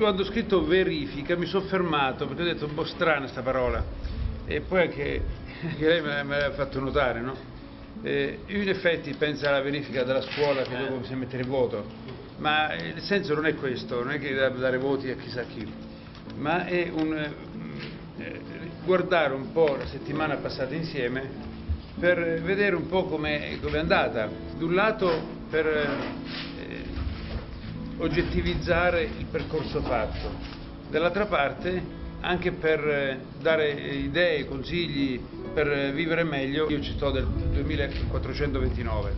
Quando ho scritto verifica mi sono fermato perché ho detto un po' strana sta parola e poi anche lei me l'ha fatto notare, no? Io in effetti penso alla verifica della scuola che dopo bisogna mettere il voto, ma il senso non è questo, non è che dare voti a chissà chi, ma è guardare un po' la settimana passata insieme per vedere un po' come è andata. D'un lato per oggettivizzare il percorso fatto, dall'altra parte anche per dare idee, consigli per vivere meglio. Io ci sto del 2429.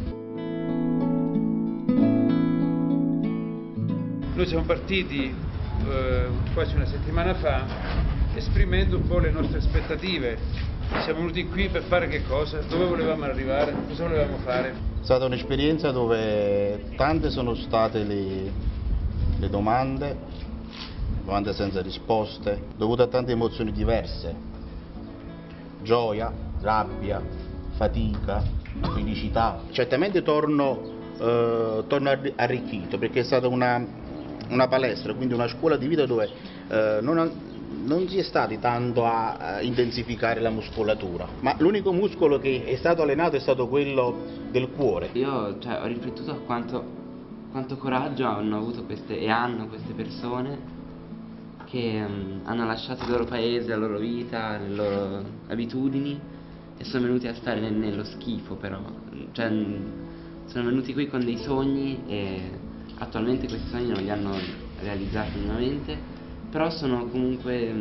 Noi siamo partiti quasi una settimana fa esprimendo un po' le nostre aspettative. Siamo venuti qui per fare che cosa? Dove volevamo arrivare? Cosa volevamo fare? È stata un'esperienza dove tante sono state le domande senza risposte, dovute a tante emozioni diverse, gioia, rabbia, fatica, felicità. Certamente torno arricchito perché è stata una palestra, quindi una scuola di vita dove non si è stati tanto a intensificare la muscolatura, ma l'unico muscolo che è stato allenato è stato quello del cuore. Io ho riflettuto a quanto coraggio hanno queste persone che hanno lasciato il loro paese, la loro vita, le loro abitudini e sono venuti a stare nello schifo, però sono venuti qui con dei sogni e attualmente questi sogni non li hanno realizzati minimamente, però hanno comunque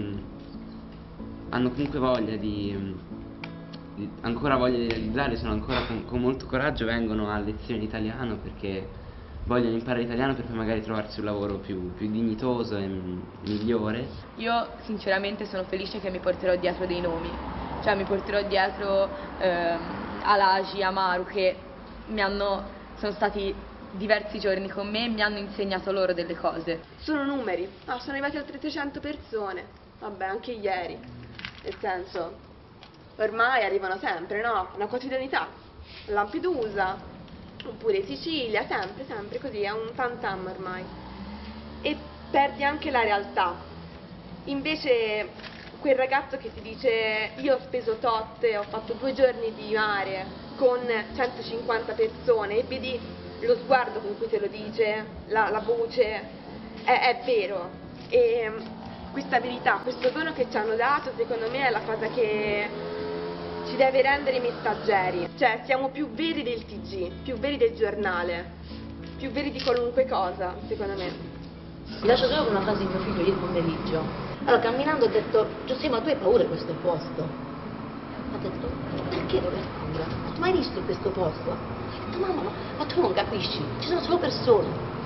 voglia ancora voglia di realizzare, sono ancora con molto coraggio, vengono a lezioni di italiano perché vogliono imparare italiano per poi magari trovarsi un lavoro più dignitoso e migliore. Io sinceramente sono felice che mi porterò dietro dei nomi, cioè mi porterò dietro Alagi, Amaru, che sono stati diversi giorni con me e mi hanno insegnato loro delle cose. Sono numeri, sono arrivati altre 300 persone, vabbè anche ieri, nel senso, ormai arrivano sempre, no? Una quotidianità, Lampedusa, oppure Sicilia, sempre così, è un tam ormai. E perdi anche la realtà. Invece quel ragazzo che ti dice io ho speso tot, ho fatto 2 giorni di mare con 150 persone e vedi lo sguardo con cui te lo dice, la voce, è vero. E questa verità, questo dono che ci hanno dato, secondo me è la cosa che ci deve rendere i messaggeri, cioè siamo più veri del TG, più veri del giornale, più veri di qualunque cosa, secondo me. Vi lascio solo con una frase di mio figlio ieri pomeriggio. Allora, camminando ho detto, Giuseppe, ma tu hai paura di questo posto? Ha detto, perché non hai paura? Ma tu mai visto questo posto? Ho detto, mamma, ma tu non capisci, ci sono solo persone.